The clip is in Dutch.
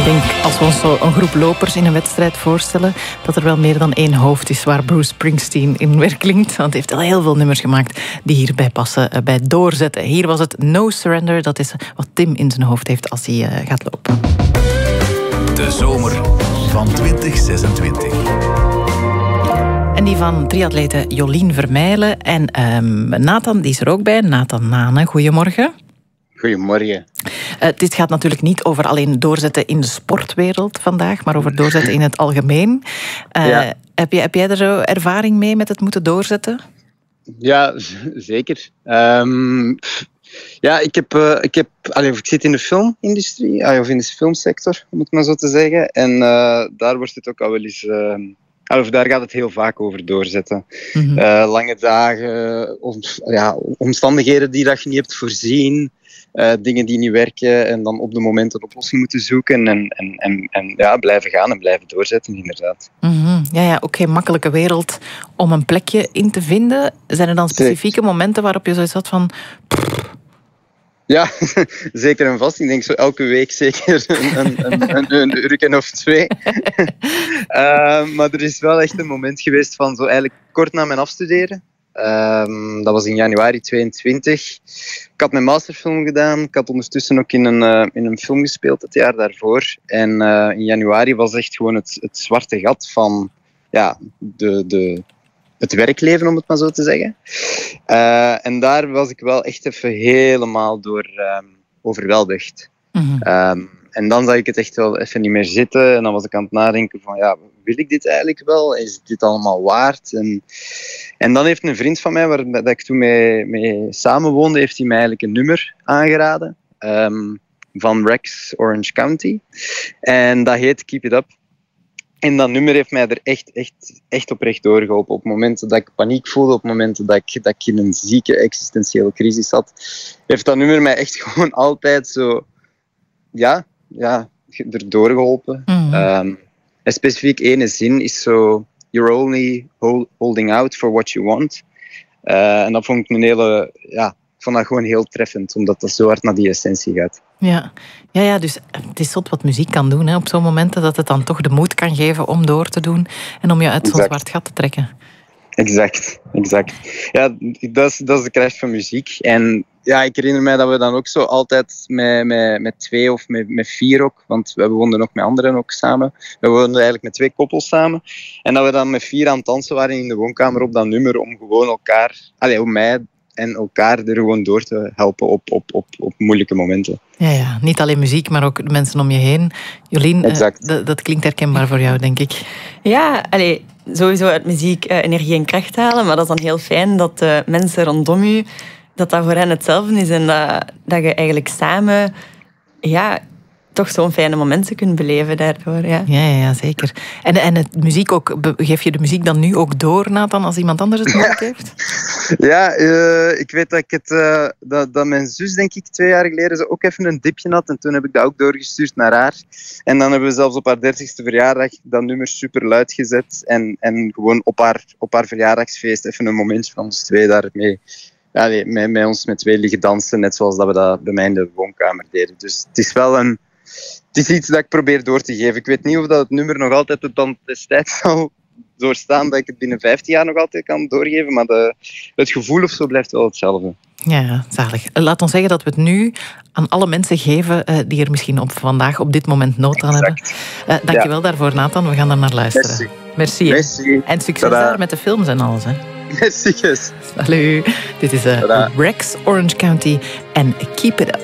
Ik denk, als we ons zo een groep lopers in een wedstrijd voorstellen, dat er wel meer dan één hoofd is waar Bruce Springsteen in werklinkt. Want hij heeft al heel veel nummers gemaakt die hierbij passen, bij doorzetten. Hier was het No Surrender. Dat is wat Tim in zijn hoofd heeft als hij gaat lopen. De zomer van 2026. En die van triatlete Jolien Vermeijlen. En Nathan, die is er ook bij. Nathan Nane, goedemorgen. Goedemorgen. Dit gaat natuurlijk niet over alleen doorzetten in de sportwereld vandaag, maar over doorzetten in het algemeen. Ja. Heb jij er zo ervaring mee met het moeten doorzetten? Ja, zeker. Ja, ik zit in de filmindustrie, of in de filmsector, om het maar zo te zeggen. En daar wordt het ook al wel eens... Of daar gaat het heel vaak over doorzetten. Mm-hmm. Lange dagen, omstandigheden die dat je niet hebt voorzien, dingen die niet werken en dan op de moment een oplossing moeten zoeken en blijven gaan en blijven doorzetten, inderdaad. Mm-hmm. Ja, ook geen makkelijke wereld om een plekje in te vinden. Zijn er dan specifieke momenten waarop je zoiets had van... Ja, zeker en vast. Ik denk zo elke week zeker een uur of twee. Maar er is wel echt een moment geweest van zo eigenlijk kort na mijn afstuderen. Dat was in januari 2022. Ik had mijn masterfilm gedaan. Ik had ondertussen ook in een film gespeeld het jaar daarvoor. En in januari was echt gewoon het zwarte gat van het werkleven, om het maar zo te zeggen. En daar was ik wel echt even helemaal door overweldigd. Mm-hmm. En dan zag ik het echt wel even niet meer zitten. En dan was ik aan het nadenken van, wil ik dit eigenlijk wel? Is dit allemaal waard? En dan heeft een vriend van mij, waar dat ik toen mee samenwoonde, heeft hij mij eigenlijk een nummer aangeraden. Van Rex Orange County. En dat heet Keep It Up. En dat nummer heeft mij er echt oprecht doorgeholpen. Op momenten dat ik paniek voelde, op momenten dat ik in een zieke existentiële crisis zat, heeft dat nummer mij echt gewoon altijd zo, erdoor geholpen. Mm-hmm. En specifiek ene zin is zo, you're only holding out for what you want. En dat vond ik ik vond dat gewoon heel treffend, omdat dat zo hard naar die essentie gaat. Ja, dus het is zot wat muziek kan doen, hè, op zo'n momenten, dat het dan toch de moed kan geven om door te doen en om je uit zo'n zwart gat te trekken. Exact. Ja, dat is de kracht van muziek. En ja, ik herinner mij dat we dan ook zo altijd met twee of met vier ook, want we woonden ook met anderen ook samen. We woonden eigenlijk met 2 koppels samen. En dat we dan met 4 aan het dansen waren in de woonkamer op dat nummer, om gewoon elkaar, om mij en elkaar er gewoon door te helpen op moeilijke momenten. Ja, niet alleen muziek, maar ook de mensen om je heen. Jolien, dat klinkt herkenbaar voor jou, denk ik. Ja, sowieso uit muziek energie en kracht halen, maar dat is dan heel fijn dat de mensen rondom je, dat voor hen hetzelfde is en dat je eigenlijk samen toch zo'n fijne momenten kunt beleven daardoor. Ja, zeker. En het muziek ook, geef je de muziek dan nu ook door, Nathan, als iemand anders het nodig heeft? Ja, ik weet dat mijn zus, denk ik, 2 jaar geleden ze ook even een dipje had. En toen heb ik dat ook doorgestuurd naar haar. En dan hebben we zelfs op haar 30ste verjaardag dat nummer super luid gezet. En gewoon op haar verjaardagsfeest even een momentje van ons 2 daarmee. Met ons met 2 liggen dansen, net zoals dat we dat bij mij in de woonkamer deden. Dus het is wel het is iets dat ik probeer door te geven. Ik weet niet of dat het nummer nog altijd de tand des tijds zal doorstaan, dat ik het binnen 15 jaar nog altijd kan doorgeven, maar het gevoel of zo blijft wel hetzelfde. Ja, zalig. Laat ons zeggen dat we het nu aan alle mensen geven die er misschien vandaag op dit moment nood aan hebben. Dankjewel daarvoor, Nathan. We gaan er naar luisteren. Merci. En succes daar met de films en alles. Hè. Merci. Salut. Dit is Rex Orange County en Keep It Up.